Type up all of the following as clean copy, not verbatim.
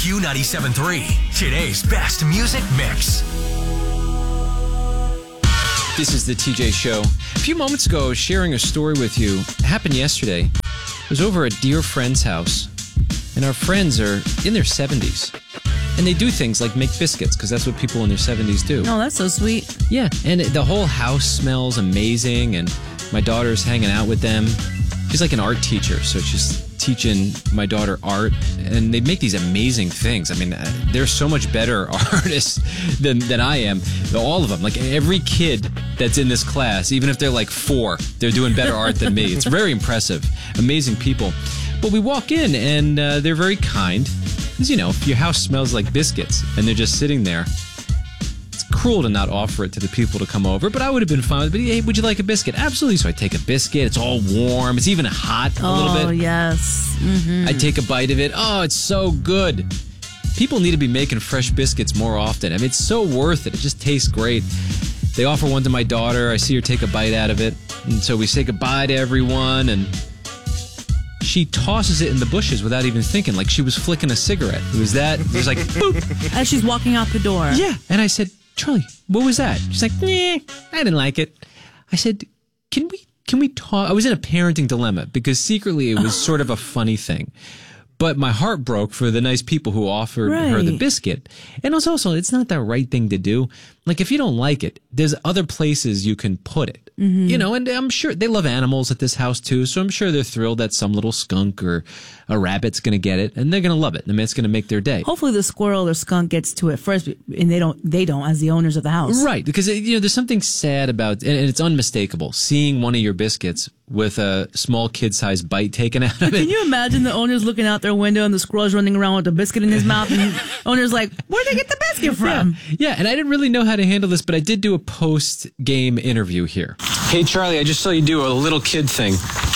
Q97.3, today's best music mix. This is the TJ Show. A few moments ago, I was sharing a story with you. It happened yesterday. It was over at a dear friend's house, and our friends are in their 70s. And they do things like make biscuits, because that's what people in their 70s do. Oh, that's so sweet. Yeah, and the whole house smells amazing, and my daughter's hanging out with them. She's like an art teacher, so she's teaching my daughter art, and they make these amazing things. I mean, they're so much better artists than I am. All of them. Like, every kid that's in this class, even if they're like 4, they're doing better art than me. It's very impressive. Amazing people. But we walk in, and they're very kind. Because, you know, if your house smells like biscuits, and they're just sitting there, it's cruel to not offer it to the people to come over, but I would have been fine. But hey, would you like a biscuit? Absolutely. So I take a biscuit. It's all warm. It's even hot a little bit. Oh, yes. Mm-hmm. I take a bite of it. Oh, it's so good. People need to be making fresh biscuits more often. I mean, it's so worth it. It just tastes great. They offer one to my daughter. I see her take a bite out of it. And so we say goodbye to everyone, and she tosses it in the bushes without even thinking, like she was flicking a cigarette. It was like, boop. As she's walking out the door. Yeah. And I said, Charlie, what was that? She's like, I didn't like it. I said, can we talk? I was in a parenting dilemma because secretly it was sort of a funny thing. But my heart broke for the nice people who offered her the biscuit. And also, it's not the right thing to do. Like, if you don't like it, there's other places you can put it. Mm-hmm. You know, and I'm sure they love animals at this house too, so I'm sure they're thrilled that some little skunk or a rabbit's going to get it, and they're going to love it. I mean, it's going to make their day. Hopefully the squirrel or skunk gets to it first, and they don't as the owners of the house. Right, because, you know, there's something sad about, and it's unmistakable, seeing one of your biscuits with a small kid-sized bite taken out of it. Can you imagine the owners looking out their window and the squirrel's running around with a biscuit in his mouth, and the owner's like, where'd they get the biscuit from? Yeah, and I didn't really know how to handle this, but I did do a post-game interview here. Hey, Charlie, I just saw you do a little kid thing.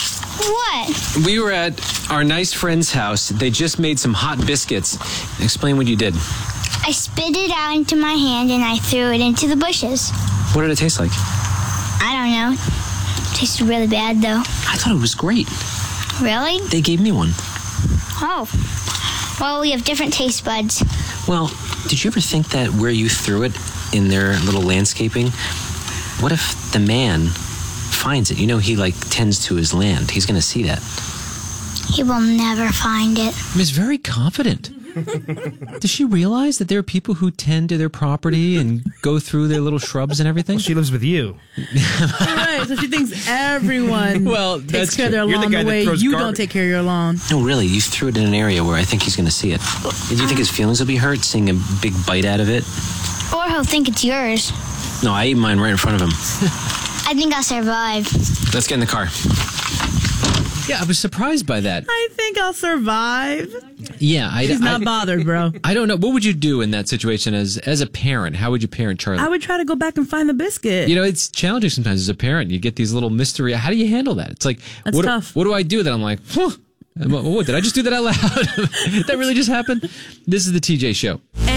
What? We were at our nice friend's house. They just made some hot biscuits. Explain what you did. I spit it out into my hand and I threw it into the bushes. What did it taste like? I don't know. It tasted really bad, though. I thought it was great. Really? They gave me one. Oh. Well, we have different taste buds. Well, did you ever think that where you threw it in their little landscaping, what if the man finds it? You know, he tends to his land. He's going to see that. He will never find it. Ms. very confident. Does she realize that there are people who tend to their property and go through their little shrubs and everything? Well, she lives with you. Right, so she thinks everyone takes care of their lawn the way you don't take care of your lawn. No, really, you threw it in an area where I think he's going to see it. Do you think his feelings will be hurt seeing a big bite out of it? Or he'll think it's yours. No, I ate mine right in front of him. I think I'll survive. Let's get in the car. Yeah, I was surprised by that. I think I'll survive. Yeah, She's not bothered, bro. I don't know. What would you do in that situation as a parent? How would you parent Charlie? I would try to go back and find the biscuit. You know, it's challenging sometimes as a parent. You get these little mystery. How do you handle that? It's like, That's tough. What do I do that I'm like, what, did I just do that out loud? Did that really just happen? This is the TJ Show.